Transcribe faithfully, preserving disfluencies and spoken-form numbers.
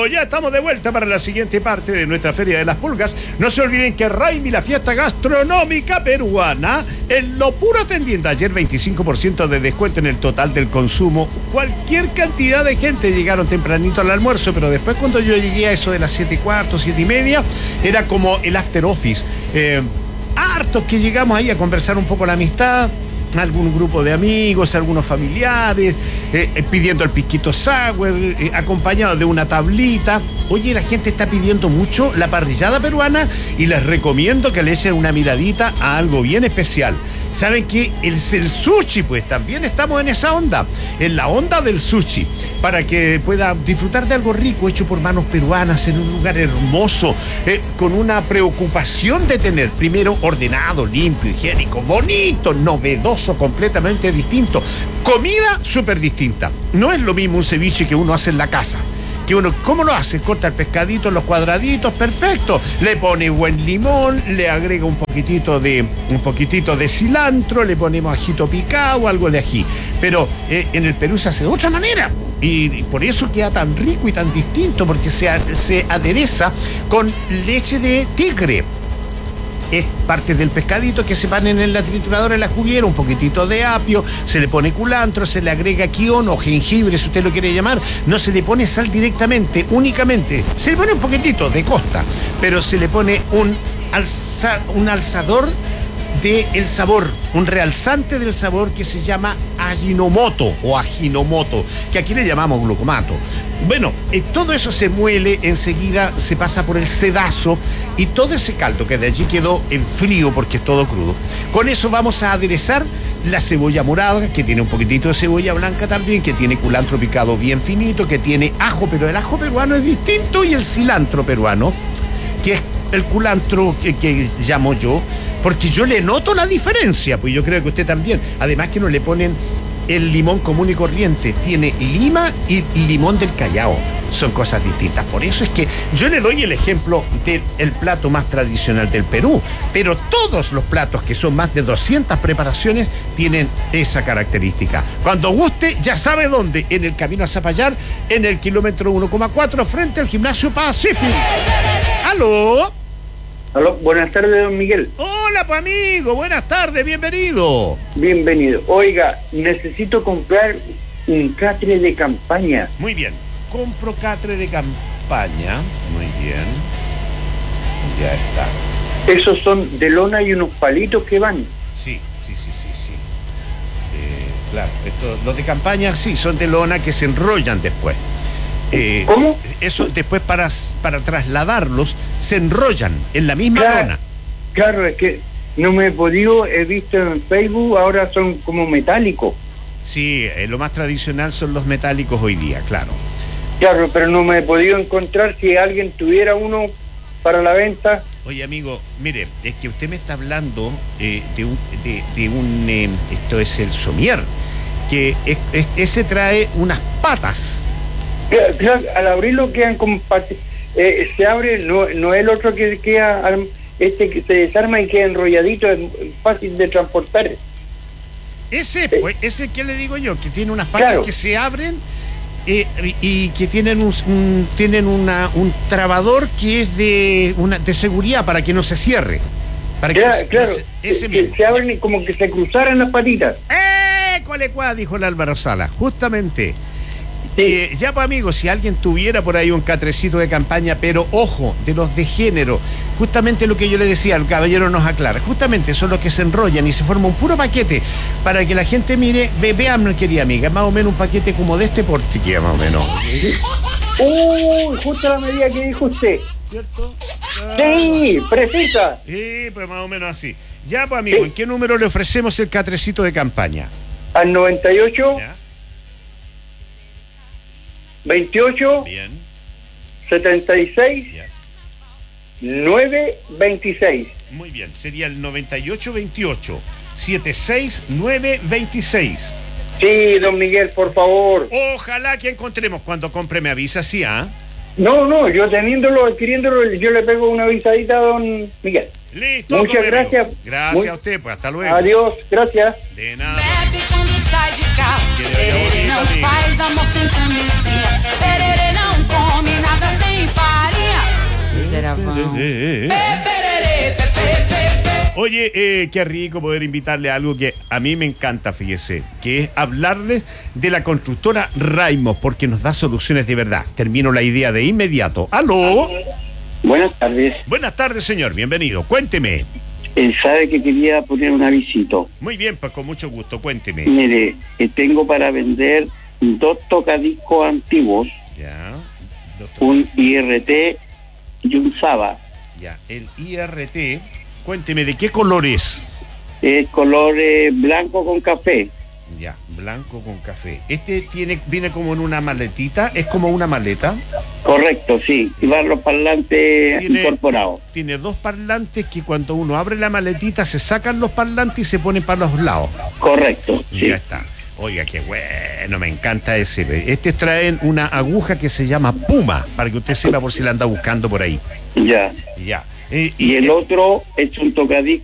ya estamos de vuelta para la siguiente parte de nuestra Feria de las Pulgas. No se olviden que Raimi, la fiesta gastronómica peruana, en lo puro atendiendo. Ayer veinticinco por ciento de descuento en el total del consumo. Cualquier cantidad de gente llegaron tempranito al almuerzo, pero después cuando yo llegué a eso de las siete y cuarto, siete y media, era como el after office. Eh, hartos que llegamos ahí a conversar un poco la amistad, algún grupo de amigos, algunos familiares, eh, eh, pidiendo el pisquito sour, eh, acompañado de una tablita. Oye, la gente está pidiendo mucho la parrillada peruana y les recomiendo que le echen una miradita a algo bien especial. ¿Saben qué? El, el sushi, pues también estamos en esa onda, en la onda del sushi, para que pueda disfrutar de algo rico hecho por manos peruanas en un lugar hermoso, eh, con una preocupación de tener, primero, ordenado, limpio, higiénico, bonito, novedoso, completamente distinto. Comida súper distinta. No es lo mismo un ceviche que uno hace en la casa. Que uno, ¿cómo lo hace? Corta el pescadito en los cuadraditos, perfecto. Le pone buen limón, le agrega un poquitito de un poquitito de cilantro, le ponemos ajito picado, algo de ají. Pero eh, en el Perú se hace de otra manera. Y, y por eso queda tan rico y tan distinto, porque se, se adereza con leche de tigre. Es parte del pescadito que se ponen en la trituradora, en la juguera, un poquitito de apio, se le pone culantro, se le agrega quión o jengibre, si usted lo quiere llamar. No se le pone sal directamente, únicamente. Se le pone un poquitito de costa, pero se le pone un, alza, un alzador del sabor, un realzante del sabor que se llama Ajinomoto o Ajinomoto, que aquí le llamamos glucomato. Bueno, eh, todo eso se muele, enseguida se pasa por el sedazo y todo ese caldo que de allí quedó en frío porque es todo crudo. Con eso vamos a aderezar la cebolla morada, que tiene un poquitito de cebolla blanca también, que tiene culantro picado bien finito, que tiene ajo, pero el ajo peruano es distinto, y el cilantro peruano, que es el culantro que, que llamo yo, porque yo le noto la diferencia, pues yo creo que usted también. Además que no le ponen el limón común y corriente, tiene lima y limón del Callao, son cosas distintas. Por eso es que yo le doy el ejemplo del plato más tradicional del Perú, pero todos los platos, que son más de doscientas preparaciones, tienen esa característica. Cuando guste, ya sabe dónde, en el camino a Zapallar, en el kilómetro uno coma cuatro, frente al Gimnasio Pacífico. ¡Aló! Aló, buenas tardes, don Miguel. Hola, pues amigo, buenas tardes, bienvenido. Bienvenido. Oiga, necesito comprar un catre de campaña. Muy bien, compro catre de campaña, muy bien. Ya está. Esos son de lona y unos palitos que van. Sí, sí, sí, sí, sí. Eh, claro, esto, los de campaña sí, son de lona que se enrollan después. Eh, ¿Cómo? Eso después para, para trasladarlos se enrollan en la misma claro, lona. Claro, es que no me he podido, he visto en Facebook, ahora son como metálicos. Sí, eh, lo más tradicional son los metálicos hoy día, claro. Claro, pero no me he podido encontrar si alguien tuviera uno para la venta. Oye, amigo, mire, es que usted me está hablando eh, de un, de, de un eh, esto es el somier, que es, es, ese trae unas patas. Claro, al abrirlo quedan como parte, eh, se abre, no, no es el otro que queda, este que se desarma y queda enrolladito, es fácil de transportar. Ese, pues, ese que le digo yo, que tiene unas patas claro. que se abren eh, y que tienen un, un tienen una un trabador que es de una de seguridad para que no se cierre. Para que claro, no se, claro. No se, ese que mismo. se abren y como que se cruzaran las patitas. ¡Eh! ¿Cuál es cuál? Dijo el Álvaro Sala, justamente. Sí. Eh, ya, pues, amigos, si alguien tuviera por ahí un catrecito de campaña, pero ojo, de los de género, justamente lo que yo le decía, el caballero nos aclara, justamente son los que se enrollan y se forma un puro paquete para que la gente mire, ve, vean, querida amiga, más o menos un paquete como de este porte, que más o menos. Uy, justo la medida que dijo usted. ¿Cierto? Sí, precisa. Sí, pues más o menos así. Ya, pues, amigo, sí. ¿En qué número le ofrecemos el catrecito de campaña? Al noventa y ocho. ¿Ya? veintiocho. Bien. setenta y seis. Ya. nueve veintiséis. Muy bien, sería el noventa y ocho veintiocho setenta y seis nueve veintiséis. Sí, don Miguel, por favor. Ojalá que encontremos. Cuando compre me avisa, sí, ¿ah? ¿eh? No, no, yo teniéndolo, adquiriéndolo, yo le pego una avisadita a don Miguel. Listo. Muchas gracias. Gracias Muy... a usted, pues hasta luego. Adiós, gracias. De nada. Bebe quando sai de carro, tererê não faz amor sem camisinha, tererê não come nada sem eh, eh. Oye, eh, qué rico poder invitarle a algo que a mí me encanta, fíjese, que es hablarles de la constructora Raimos, porque nos da soluciones de verdad. Termino la idea de inmediato. ¡Aló! Buenas tardes. Buenas tardes, señor. Bienvenido. Cuénteme. Él sabe que quería poner un avisito. Muy bien, pues con mucho gusto. Cuénteme. Mire, eh, tengo para vender dos tocadiscos antiguos, Ya. Doctor. un I R T y un Saba. Ya. El I R T, cuénteme, ¿de qué color es? Es color eh, blanco con café. Ya, blanco con café. Este tiene, viene como en una maletita, es como una maleta. Correcto, sí. Y van los parlantes Tiene- incorporados. Tiene dos parlantes que cuando uno abre la maletita se sacan los parlantes y se ponen para los lados. Correcto, sí. Ya está. Oiga, qué bueno, me encanta ese. Este traen una aguja que se llama Puma, para que usted sepa por si la anda buscando por ahí. Ya. Ya. Eh, Y el eh, otro es un tocadisco